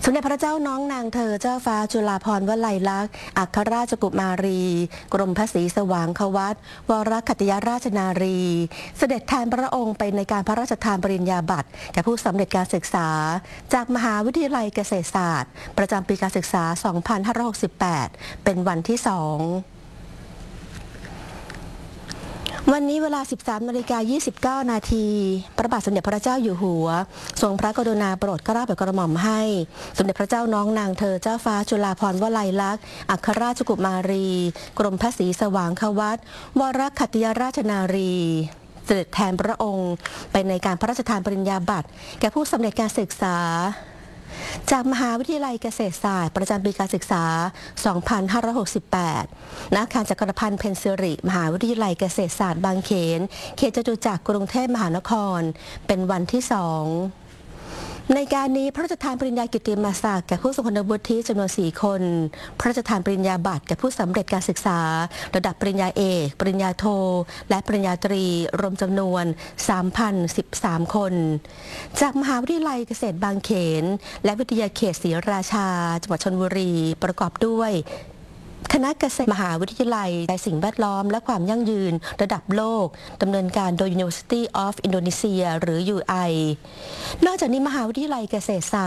มเด็จพระเจ้าน้องนางเธอเจ้าฟ้าจุฬาภรณ์วลัยลักษณ์อัครราชกุมารีกรมพระศรีสว่างควัตวรคัตยราชนารี เสด็จแทนพระองค์ไปในการพระราชทานปริญญาบัตรแก่ผู้สำเร็จการศึกษาจากมหาวิทยาลัยเกษตรศาสตร์ประจำปีการศึกษา 2568 เป็นวันที่ 2วันนี้เวลา 13:29 นาทีพระบาทสมเด็จพระเจ้าอยู่หัวทรงพระกรุณาโปรดเกล้าโปรดกระหม่อมให้สมเด็จพระเจ้าน้องนางเธอเจ้าฟ้าจุฬาภรณ์วลัยลักษณ์อัครราชกุมารีกรมพระศรีสว่างควัตวรคัตยราชนารีเสด็จแทนพระองค์ไปในการพระราชทานปริญญาบัตรแก่ผู้สำเร็จการศึกษาจากมหาวิทยาลัยเกษตรศาสตร์ประจำปีการศึกษา 2568 ณ อาคารจักรพันธ์เพ็ญสิริมหาวิทยาลัยเกษตรศาสตร์บางเขนเขตจตุจักรกรุงเทพมหานครเป็นวันที่ 2ในการนี้พระราชทานปริญญากิตติมศักดิ์แก่ผู้ทรงคุณวุฒิจำนวน 4 คนพระราชทานปริญญาบัตรแก่ผู้สำเร็จการศึกษาระดับปริญญาเอกปริญญาโทและปริญญาตรีรวมจำนวน 3,013 คนจากมหาวิทยาลัยเกษตรบางเขนและวิทยาเขตศรีราชาจังหวัดชลบุรีประกอบด้วยคณะเกษตรมหาวิทยาลัยในสิ่งแวดล้อมและความยั่งยืนระดับโลกดำเนินการโดย University of Indonesia หรือ UI นอกจากนี้มหาวิทยาลัยเกษตรศาสตร์